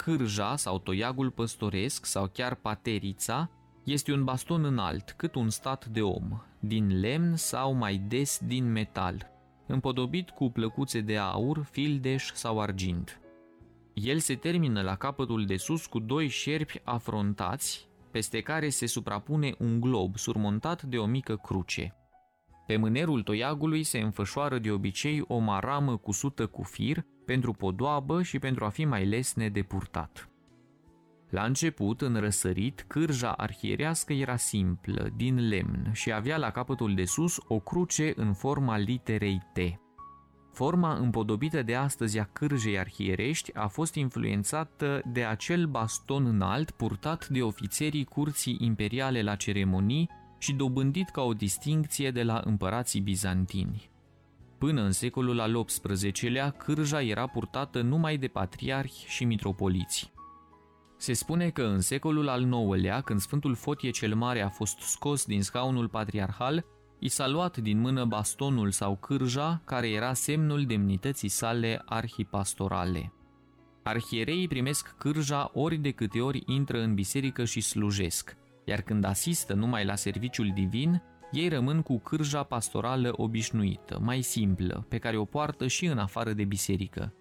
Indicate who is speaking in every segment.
Speaker 1: cârja sau toiagul păstoresc sau chiar paterița este un baston înalt, cât un stat de om, din lemn sau mai des din metal, împodobit cu plăcuțe de aur, fildeș sau argint. El se termină la capătul de sus cu 2 șerpi afrontați, peste care se suprapune un glob surmontat de o mică cruce. Pe mânerul toiagului se înfășoară de obicei o maramă cusută cu fir pentru podoabă și pentru a fi mai lesne de purtat. La început, în răsărit, cârja arhierească era simplă, din lemn și avea la capătul de sus o cruce în forma literei T. Forma împodobită de astăzi a cârjei arhierești a fost influențată de acel baston înalt purtat de ofițerii curții imperiale la ceremonii și dobândit ca o distincție de la împărații bizantini. Până în secolul al XVIII-lea, cârja era purtată numai de patriarhi și mitropoliți. Se spune că în secolul al IX-lea, când Sfântul Fotie cel Mare a fost scos din scaunul patriarhal, i s-a luat din mână bastonul sau cârja, care era semnul demnității sale arhipastorale. Arhiereii primesc cârja ori de câte ori intră în biserică și slujesc, iar când asistă numai la serviciul divin, ei rămân cu cârja pastorală obișnuită, mai simplă, pe care o poartă și în afară de biserică.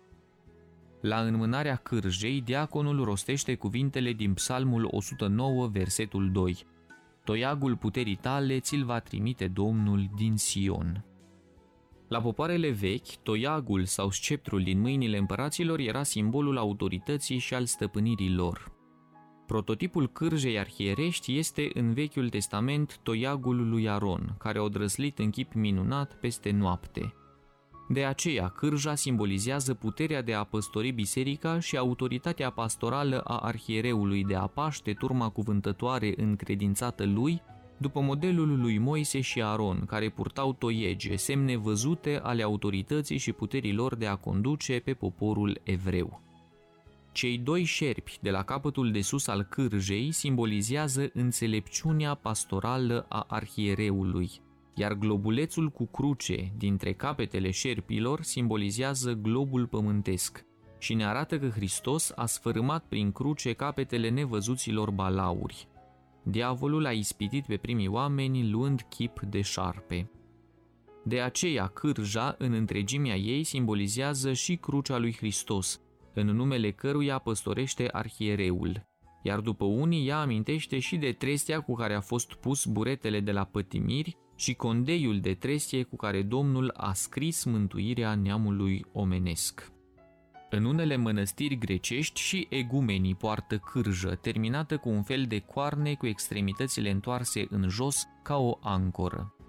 Speaker 1: La înmânarea cârjei, diaconul rostește cuvintele din Psalmul 109, versetul 2. Toiagul puterii tale ți-l va trimite Domnul din Sion. La popoarele vechi, toiagul sau sceptrul din mâinile împăraților era simbolul autorității și al stăpânirii lor. Prototipul cârjei arhierești este în Vechiul Testament toiagul lui Aron, care a odrăslit în chip minunat peste noapte. De aceea, cârja simbolizează puterea de a păstori biserica și autoritatea pastorală a arhiereului de a paște turma cuvântătoare încredințată lui, după modelul lui Moise și Aron, care purtau toiege, semne văzute ale autorității și puterii lor de a conduce pe poporul evreu. Cei 2 șerpi de la capătul de sus al cârjei simbolizează înțelepciunea pastorală a arhiereului, iar globulețul cu cruce dintre capetele șerpilor simbolizează globul pământesc și ne arată că Hristos a sfărâmat prin cruce capetele nevăzuților balauri. Diavolul a ispitit pe primii oameni luând chip de șarpe. De aceea, cârja, în întregimea ei, simbolizează și crucea lui Hristos, în numele căruia păstorește arhiereul, iar după unii ea amintește și de trestia cu care a fost pus buretele de la pătimiri și condeiul de trestie cu care Domnul a scris mântuirea neamului omenesc. În unele mănăstiri grecești și egumenii poartă cârjă, terminată cu un fel de coarne cu extremitățile întoarse în jos ca o ancoră.